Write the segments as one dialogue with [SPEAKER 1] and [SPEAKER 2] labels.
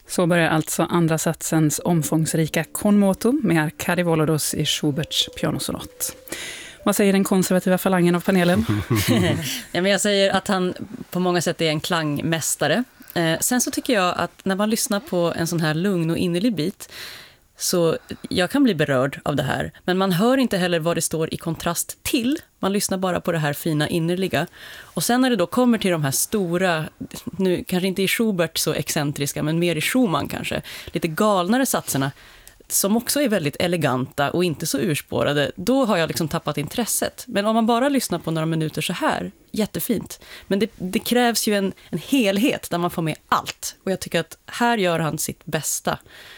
[SPEAKER 1] Så börjar alltså andra satsens omfångsrika konmoto med Arkadi Volodos i Schuberts pianosonat. Vad säger den konservativa falangen av panelen?
[SPEAKER 2] Ja, men jag säger att han på många sätt är en klangmästare. Sen så tycker jag att när man lyssnar på en sån här lugn och innerlig bit, så jag kan bli berörd av det här. Men man hör inte heller vad det står i kontrast till. Man lyssnar bara på det här fina innerliga. Och sen när det då kommer till de här stora, nu kanske inte i Schubert så excentriska, men mer i Schumann kanske, lite galnare satserna, som också är väldigt eleganta och inte så urspårade, då har jag liksom tappat intresset. Men om man bara lyssnar på några minuter så här, jättefint. Men det krävs ju en helhet där man får med allt. Och jag tycker att här gör han sitt bästa.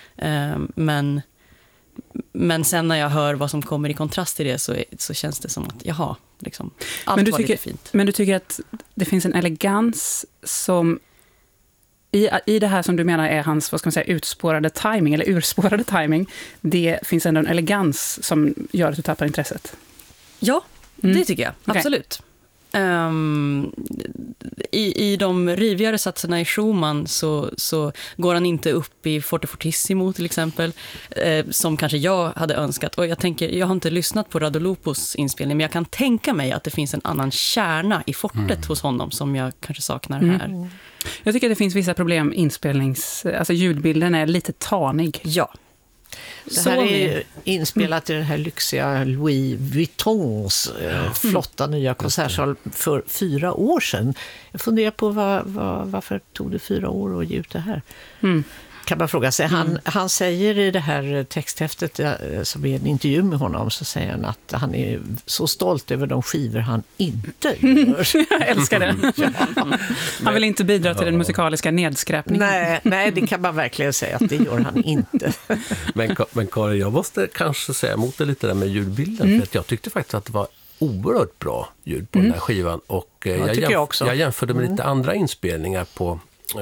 [SPEAKER 2] Men sen när jag hör vad som kommer i kontrast till det så känns det som att, jaha, liksom, allt var lite fint.
[SPEAKER 1] Men du tycker att det finns en elegans som i det här som du menar är hans, vad ska man säga, utspårade timing eller urspårade timing, det finns ändå en elegans som gör att du tappar intresset?
[SPEAKER 2] Ja, det tycker jag. Okay. Absolut. I de rivigare satserna i Schumann så går han inte upp i forte fortissimo till exempel, som kanske jag hade önskat. Och jag har inte lyssnat på Radulopos inspelning, men jag kan tänka mig att det finns en annan kärna i fortet hos honom som jag kanske saknar här.
[SPEAKER 1] Jag tycker att det finns vissa problem alltså ljudbilden är lite tanig.
[SPEAKER 2] Ja.
[SPEAKER 3] Det här är inspelat i den här lyxiga Louis Vuittons flotta nya konsertsal för 4 år sedan. Jag funderar på varför tog det 4 år att ge ut det här? Kan man fråga sig. Han säger i det här texthäftet som är en intervju med honom, så säger han att han är så stolt över de skivor han inte gör.
[SPEAKER 1] Jag älskar det. Han vill inte bidra till den musikaliska nedskräpningen.
[SPEAKER 3] Nej, det kan man verkligen säga att det gör han inte.
[SPEAKER 4] Men Karin, jag måste kanske säga emot det lite där med ljudbilden. För att jag tyckte faktiskt att det var oerhört bra ljud på den här skivan. Och jag jämförde med lite andra inspelningar på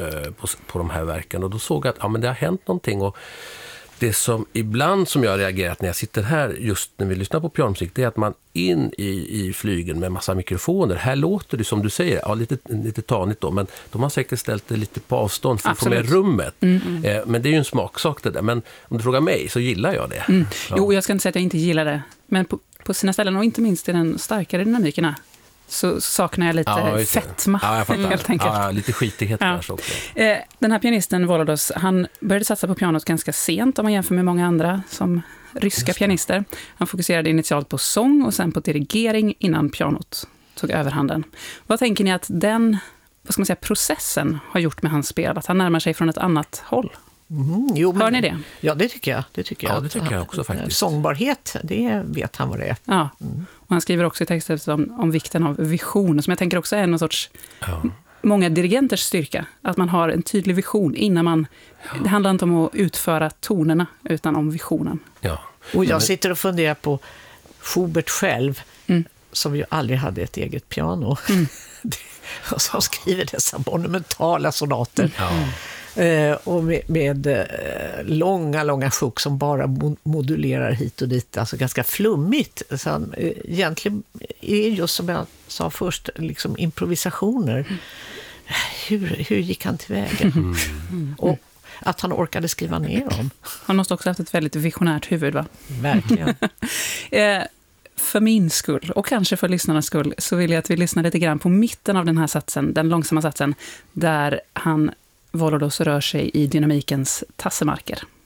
[SPEAKER 4] de här verken, och då såg jag att det har hänt någonting. Och det som ibland som jag har reagerat när jag sitter här just när vi lyssnar på pianomusik, det är att man in i flygen med massa mikrofoner, här låter det som du säger, lite tanigt då, men de har säkert ställt det lite på avstånd för att få med rummet. Men det är ju en smaksak det där, men om du frågar mig så gillar jag det. Ja.
[SPEAKER 1] Jo, jag ska inte säga att jag inte gillar det, men på sina ställen, och inte minst i den starkare dynamikerna, så saknar jag lite fetma, helt enkelt.
[SPEAKER 4] Ja, lite skitighet kanske också.
[SPEAKER 1] Den här pianisten Volodos, han började satsa på pianot ganska sent om man jämför med många andra som ryska pianister. Han fokuserade initialt på sång och sen på dirigering innan pianot tog överhanden. Vad tänker ni att den, vad ska man säga, processen har gjort med hans spel? Att han närmar sig från ett annat håll? Hör ni det?
[SPEAKER 3] Ja, det tycker jag.
[SPEAKER 4] Det tycker jag också faktiskt.
[SPEAKER 3] Sångbarhet, det vet han vad det är.
[SPEAKER 1] Ja, och han skriver också i texten om vikten av vision, som jag tänker också är en sorts många dirigenters styrka. Att man har en tydlig vision innan man... Det handlar inte om att utföra tonerna, utan om visionen.
[SPEAKER 4] Ja.
[SPEAKER 3] Och jag sitter och funderar på Schubert själv, som ju aldrig hade ett eget piano. Och som skriver dessa monumentala sonater. Och med långa sjok som bara modulerar hit och dit, alltså ganska flummigt. Så han, egentligen är just som jag sa först, liksom improvisationer. Hur gick han tillväga? Och att han orkade skriva ner dem.
[SPEAKER 1] Han måste också ha haft ett väldigt visionärt huvud, va?
[SPEAKER 3] Verkligen.
[SPEAKER 1] För min skull, och kanske för lyssnarnas skull, så vill jag att vi lyssnar lite grann på mitten av den här satsen, den långsamma satsen, där Volodos rör sig i dynamikens tassemarker.